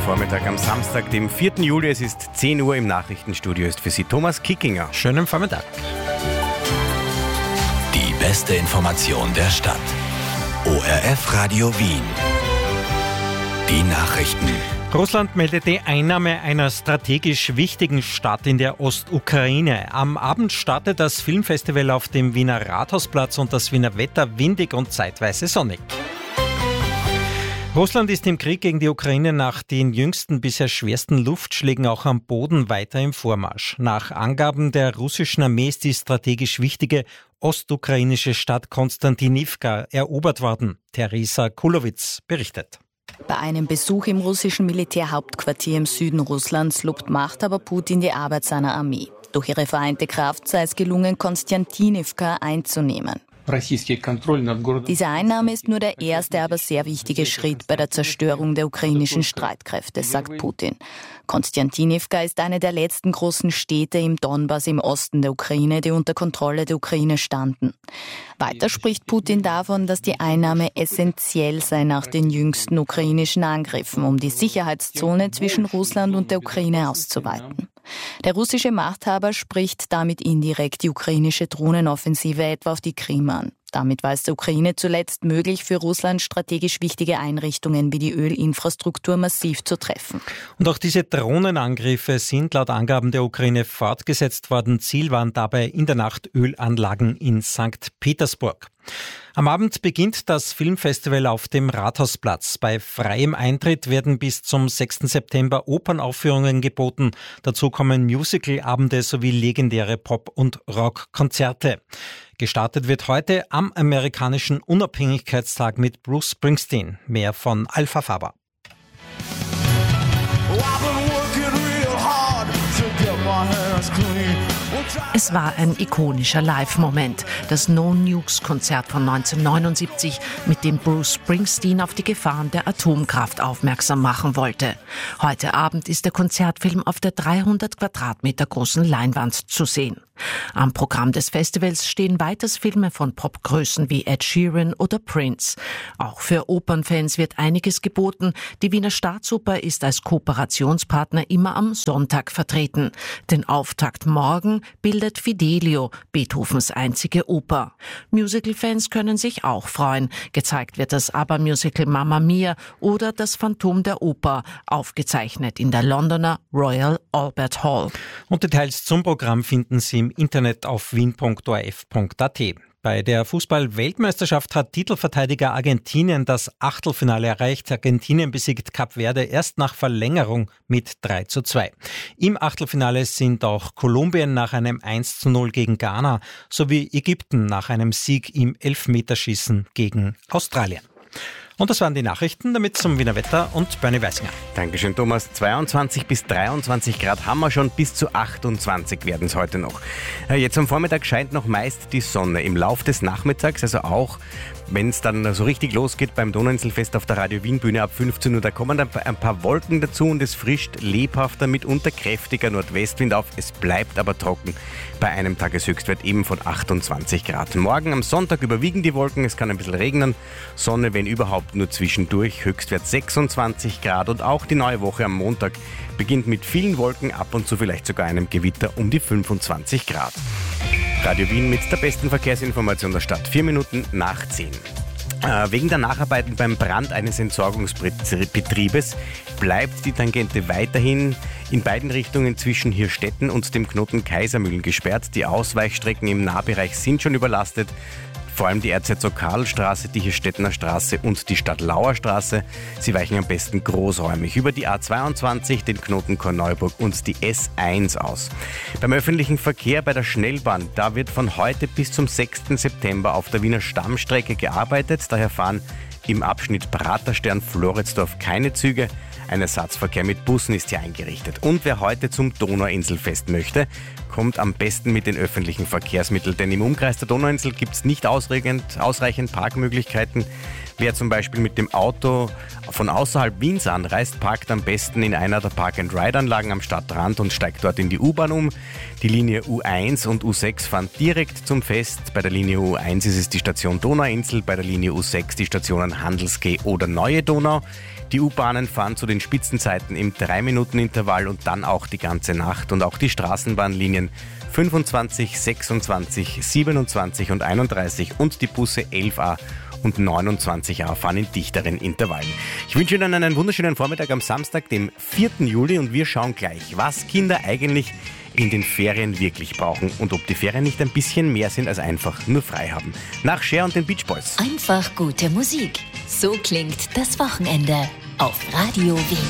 Vormittag am Samstag, dem 4. Juli. Es ist 10 Uhr, im Nachrichtenstudio ist für Sie Thomas Kickinger. Schönen Vormittag. Die beste Information der Stadt. ORF Radio Wien. Die Nachrichten. Russland meldet die Einnahme einer strategisch wichtigen Stadt in der Ostukraine. Am Abend startet das Filmfestival auf dem Wiener Rathausplatz und das Wiener Wetter windig und zeitweise sonnig. Russland ist im Krieg gegen die Ukraine nach den jüngsten, bisher schwersten Luftschlägen auch am Boden weiter im Vormarsch. Nach Angaben der russischen Armee ist die strategisch wichtige ostukrainische Stadt Konstantinivka erobert worden. Teresa Kulowitz berichtet. Bei einem Besuch im russischen Militärhauptquartier im Süden Russlands lobt Machthaber Putin die Arbeit seiner Armee. Durch ihre vereinte Kraft sei es gelungen, Konstantinivka einzunehmen. Diese Einnahme ist nur der erste, aber sehr wichtige Schritt bei der Zerstörung der ukrainischen Streitkräfte, sagt Putin. Konstantinivka ist eine der letzten großen Städte im Donbass im Osten der Ukraine, die unter Kontrolle der Ukraine standen. Weiter spricht Putin davon, dass die Einnahme essentiell sei nach den jüngsten ukrainischen Angriffen, um die Sicherheitszone zwischen Russland und der Ukraine auszuweiten. Der russische Machthaber spricht damit indirekt die ukrainische Drohnenoffensive etwa auf die Krim an. Damit war es der Ukraine zuletzt möglich, für Russland strategisch wichtige Einrichtungen wie die Ölinfrastruktur massiv zu treffen. Und auch diese Drohnenangriffe sind laut Angaben der Ukraine fortgesetzt worden. Ziel waren dabei in der Nacht Ölanlagen in St. Petersburg. Am Abend beginnt das Filmfestival auf dem Rathausplatz. Bei freiem Eintritt werden bis zum 6. September Opernaufführungen geboten. Dazu kommen Musicalabende sowie legendäre Pop- und Rockkonzerte. Gestartet wird heute am amerikanischen Unabhängigkeitstag mit Bruce Springsteen. Mehr von Alpha Faber. Es war ein ikonischer Live-Moment, das No-Nukes-Konzert von 1979, mit dem Bruce Springsteen auf die Gefahren der Atomkraft aufmerksam machen wollte. Heute Abend ist der Konzertfilm auf der 300 Quadratmeter großen Leinwand zu sehen. Am Programm des Festivals stehen weiters Filme von Popgrößen wie Ed Sheeran oder Prince. Auch für Opernfans wird einiges geboten. Die Wiener Staatsoper ist als Kooperationspartner immer am Sonntag vertreten. Den Auftakt morgen bildet Fidelio, Beethovens einzige Oper. Musical-Fans können sich auch freuen. Gezeigt wird das ABBA-Musical Mamma Mia oder das Phantom der Oper, aufgezeichnet in der Londoner Royal Albert Hall. Und Details zum Programm finden Sie im Internet auf wien.orf.at. Bei der Fußball-Weltmeisterschaft hat Titelverteidiger Argentinien das Achtelfinale erreicht. Argentinien besiegt Kap Verde erst nach Verlängerung mit 3:2. Im Achtelfinale sind auch Kolumbien nach einem 1:0 gegen Ghana sowie Ägypten nach einem Sieg im Elfmeterschießen gegen Australien. Und das waren die Nachrichten, damit zum Wiener Wetter und Bernie Weisinger. Dankeschön, Thomas. 22 bis 23 Grad haben wir schon, bis zu 28 werden es heute noch. Jetzt am Vormittag scheint noch meist die Sonne. Im Lauf des Nachmittags, also auch wenn es dann so richtig losgeht beim Donauinselfest auf der Radio Wien Bühne ab 15 Uhr, da kommen dann ein paar Wolken dazu und es frischt lebhafter, mitunter kräftiger Nordwestwind auf. Es bleibt aber trocken bei einem Tageshöchstwert eben von 28 Grad. Morgen am Sonntag überwiegen die Wolken, es kann ein bisschen regnen, Sonne, wenn überhaupt nur zwischendurch, Höchstwert 26 Grad und auch die neue Woche am Montag beginnt mit vielen Wolken, ab und zu vielleicht sogar einem Gewitter um die 25 Grad. Radio Wien mit der besten Verkehrsinformation der Stadt, 4 Minuten nach 10. Wegen der Nacharbeiten beim Brand eines Entsorgungsbetriebes bleibt die Tangente weiterhin in beiden Richtungen zwischen Hirstetten und dem Knoten Kaisermühlen gesperrt. Die Ausweichstrecken im Nahbereich sind schon überlastet. Vor allem die Erzherzog-Karl-Straße, die Hirstettener Straße und die Stadtlauer Straße. Sie weichen am besten großräumig über die A22, den Knoten Korneuburg und die S1 aus. Beim öffentlichen Verkehr bei der Schnellbahn, da wird von heute bis zum 6. September auf der Wiener Stammstrecke gearbeitet. Daher fahren im Abschnitt Praterstern-Floridsdorf keine Züge. Ein Ersatzverkehr mit Bussen ist hier eingerichtet. Und wer heute zum Donauinselfest möchte, kommt am besten mit den öffentlichen Verkehrsmitteln, denn im Umkreis der Donauinsel gibt es nicht ausreichend Parkmöglichkeiten. Wer zum Beispiel mit dem Auto von außerhalb Wiens anreist, parkt am besten in einer der Park-and-Ride-Anlagen am Stadtrand und steigt dort in die U-Bahn um. Die Linie U1 und U6 fahren direkt zum Fest. Bei der Linie U1 ist es die Station Donauinsel, bei der Linie U6 die Stationen Handelsquai oder Neue Donau. Die U-Bahnen fahren zu den den Spitzenzeiten im 3-Minuten-Intervall und dann auch die ganze Nacht. Und auch die Straßenbahnlinien 25, 26, 27 und 31 und die Busse 11a und 29a fahren in dichteren Intervallen. Ich wünsche Ihnen einen wunderschönen Vormittag am Samstag, dem 4. Juli, und wir schauen gleich, was Kinder eigentlich in den Ferien wirklich brauchen und ob die Ferien nicht ein bisschen mehr sind als einfach nur frei haben. Nach Cher und den Beach Boys. Einfach gute Musik. So klingt das Wochenende auf Radio Wien.